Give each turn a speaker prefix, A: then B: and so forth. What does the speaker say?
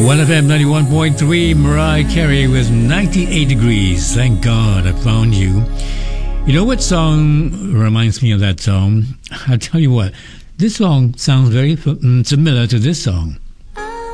A: 1FM 91.3, Mariah Carey with 98 Degrees. Thank God I found you. You know what song reminds me of that song? I'll tell you what. This song sounds very similar to this song.